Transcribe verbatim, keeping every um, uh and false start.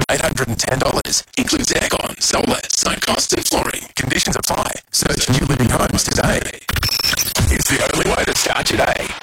eight hundred ten dollars. Includes aircon, solar, site costs and flooring. Conditions apply. Search New Living Homes today. It's the only way to start your day.